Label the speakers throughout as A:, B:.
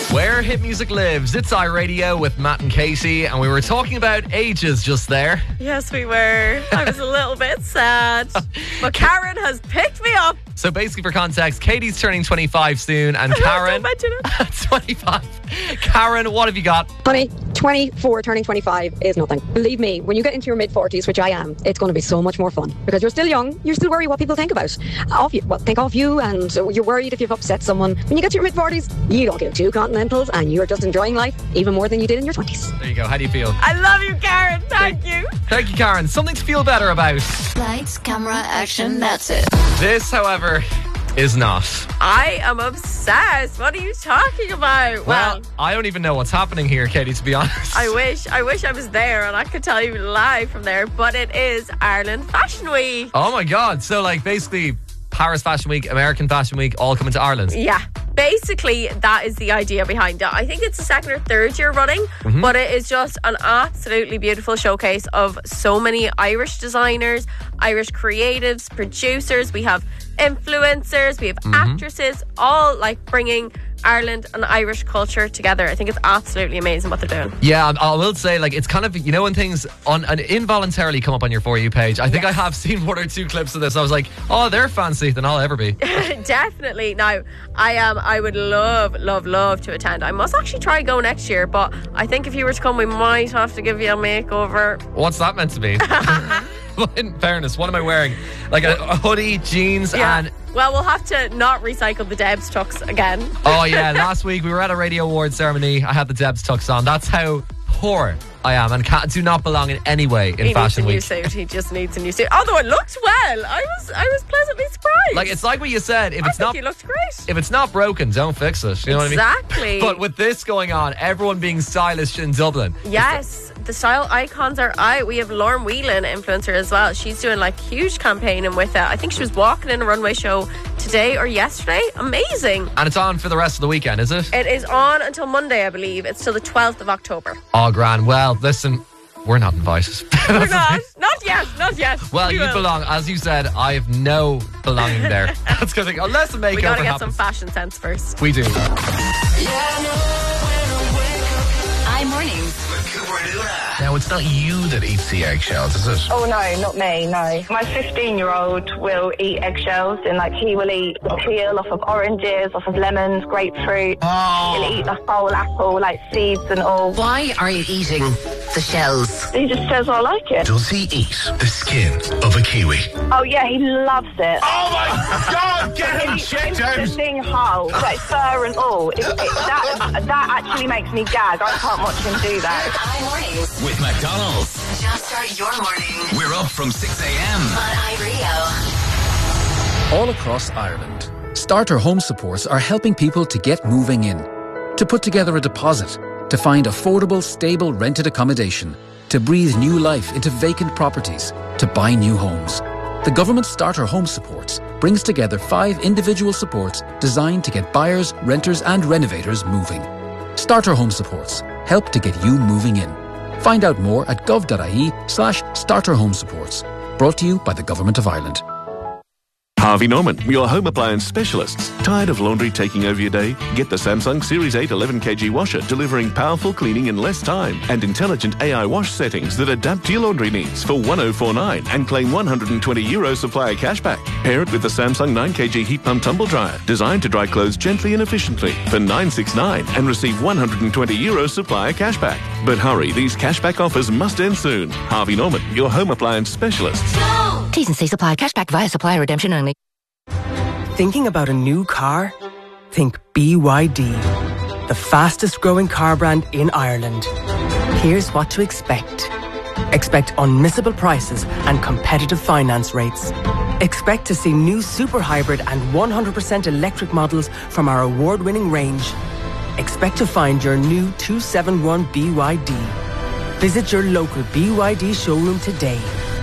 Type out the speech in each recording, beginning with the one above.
A: Where hit music lives, it's iRadio with Matt and Katie, and we were talking about ages just there.
B: Yes, we were. I was a little bit sad, but Karen has picked me up.
A: So basically, for context, Katie's turning 25 soon, and Karen...
B: Don't mention it.
A: 25. Karen, what have you got?
C: Honey, 24 turning 25 is nothing. Believe me, when you get into your mid-40s, which I am, it's going to be so much more fun. Because you're still young, you're still worried what people think about. Think of you, and you're worried if you've upset someone. When you get to your mid-40s, you don't give two continentals, and you're just enjoying life even more than you did in your 20s.
A: There you go. How do you feel?
B: I love you, Karen. Thank you.
A: Thank you, Karen. Something to feel better about.
D: Lights, camera, action, that's it.
A: This, however, is not.
B: I am obsessed. What are you talking about?
A: Well, I don't even know what's happening here, Katie, to be honest.
B: I wish I was there and I could tell you live from there, but it is Ireland Fashion Week.
A: Oh my God. So basically Paris Fashion Week, American Fashion Week, all coming to Ireland.
B: Yeah. Basically, that is the idea behind it. I think it's the second or third year running, but it is just an absolutely beautiful showcase of so many Irish designers, Irish creatives, producers. We have influencers, we have actresses, all bringing Ireland and Irish culture together. I think it's absolutely amazing what they're doing.
A: Yeah, I will say, it's kind of, when things involuntarily come up on your For You page. I think I have seen one or two clips of this. I was like, oh, they're fancy, then I'll ever be.
B: Definitely. Now, I would love to attend. I must actually try go next year, but I think if you were to come, we might have to give you a makeover.
A: What's that meant to be? In fairness, what am I wearing? A hoodie, jeans, and...
B: Well, we'll have to not recycle the Debs tux again.
A: Oh yeah, last week we were at a radio award ceremony. I had the Debs tux on. That's how poor I am, and do not belong in any way in Fashion Week.
B: He needs a new suit. He just needs a new suit. Although it looked well. I was pleasantly surprised.
A: It's like what you said.
B: I think he looked great.
A: If it's not broken, don't fix it. You know what I mean?
B: Exactly.
A: But with this going on, everyone being stylish in Dublin.
B: Yes. The style icons are out. We have Lauren Whelan, influencer as well. She's doing huge campaigning with it. I think she was walking in a runway show today or yesterday. Amazing.
A: And it's on for the rest of the weekend, is it?
B: It is on until Monday, I believe. It's till the 12th of October.
A: Oh, grand. Well, listen, we're not invited.
B: We're not. Not yet.
A: Well, you belong. As you said, I have no belonging there. That's good thing. Unless the makeover
B: we gotta get
A: happens.
B: some fashion sense first.
A: We do.
D: iMornings.
E: Now, it's not you that eats the eggshells, is it?
F: Oh, no, not me, no. My 15-year-old will eat eggshells, and he will eat the peel off of oranges, off of lemons, grapefruit.
E: Oh.
F: He'll eat the whole apple, seeds and all.
D: Why are you eating the shells?
F: He just says I like it.
E: Does he eat the skin of a kiwi?
F: Oh, yeah, he loves it.
E: Oh, my God! Get him checked out!
F: The thing whole, fur and all. That actually makes me gag. I can't watch him do that.
D: iMornings.
E: With McDonald's.
D: Just start your morning
E: We're up from 6 a.m.
D: on iRadio.
G: All across Ireland, Starter Home Supports are helping people to get moving in, to put together a deposit, to find affordable, stable rented accommodation, to breathe new life into vacant properties, to buy new homes. The government Starter Home Supports brings together 5 individual supports designed to get buyers, renters and renovators moving. Starter Home Supports help to get you moving in. Find out more at gov.ie/Starter Home Supports. Brought to you by the Government of Ireland.
H: Harvey Norman, your home appliance specialists. Tired of laundry taking over your day? Get the Samsung Series 8 11kg washer, delivering powerful cleaning in less time and intelligent AI wash settings that adapt to your laundry needs for 1049 and claim €120 supplier cashback. Pair it with the Samsung 9kg heat pump tumble dryer, designed to dry clothes gently and efficiently for $969 and receive €120 supplier cashback. But hurry, these cashback offers must end soon. Harvey Norman, your home appliance specialists.
D: T's and C's apply. Cashback via supplier redemption only.
I: Thinking about a new car? Think BYD, the fastest growing car brand in Ireland. Here's what to expect. Expect unmissable prices and competitive finance rates. Expect to see new super hybrid and 100% electric models from our award-winning range. Expect to find your new 271 BYD. Visit your local BYD showroom today.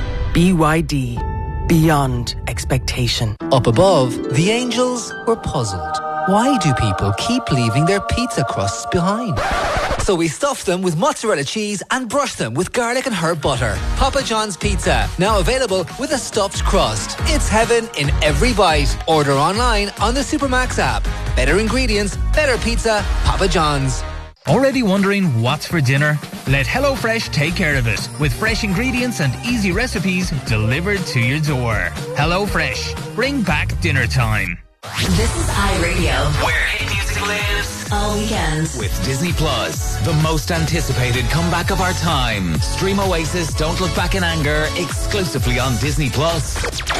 I: BYD. Beyond expectation.
J: Up above, the angels were puzzled. Why do people keep leaving their pizza crusts behind? So we stuffed them with mozzarella cheese and brushed them with garlic and herb butter. Papa John's Pizza, now available with a stuffed crust. It's heaven in every bite. Order online on the Supermax app. Better ingredients, better pizza, Papa John's.
K: Already wondering what's for dinner? Let HelloFresh take care of it with fresh ingredients and easy recipes delivered to your door. HelloFresh, bring back dinner time.
D: This is iRadio,
E: Where hit music lives.
D: all weekend.
E: With Disney Plus, the most anticipated comeback of our time. Stream Oasis Don't Look Back in Anger exclusively on Disney Plus.